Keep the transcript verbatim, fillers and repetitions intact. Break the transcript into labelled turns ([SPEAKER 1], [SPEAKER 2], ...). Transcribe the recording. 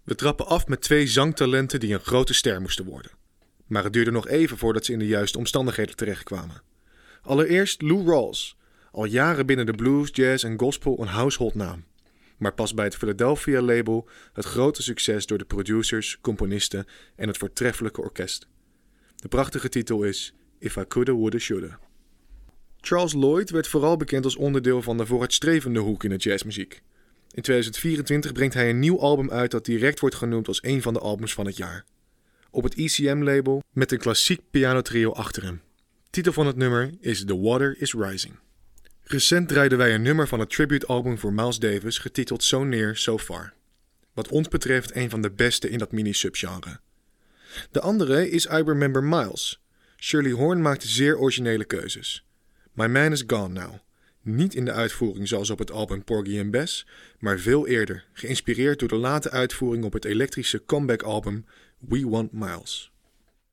[SPEAKER 1] We trappen af met twee zangtalenten die een grote ster moesten worden. Maar het duurde nog even voordat ze in de juiste omstandigheden terechtkwamen. Allereerst Lou Rawls, al jaren binnen de blues, jazz en gospel een household naam. Maar pas bij het Philadelphia-label het grote succes door de producers, componisten en het voortreffelijke orkest. De prachtige titel is If I Coulda, Woulda, Shoulda. Charles Lloyd werd vooral bekend als onderdeel van de vooruitstrevende hoek in de jazzmuziek. In tweeduizend vierentwintig brengt hij een nieuw album uit dat direct wordt genoemd als een van de albums van het jaar. Op het E C M-label met een klassiek pianotrio achter hem. Titel van het nummer is The Water is Rising. Recent draaiden wij een nummer van het tributealbum voor Miles Davis getiteld So Near, So Far. Wat ons betreft een van de beste in dat mini-subgenre. De andere is I Remember Miles. Shirley Horn maakte zeer originele keuzes. My Man is Gone Now. Niet in de uitvoering zoals op het album Porgy and Bess, maar veel eerder, geïnspireerd door de late uitvoering op het elektrische comeback-album We Want Miles.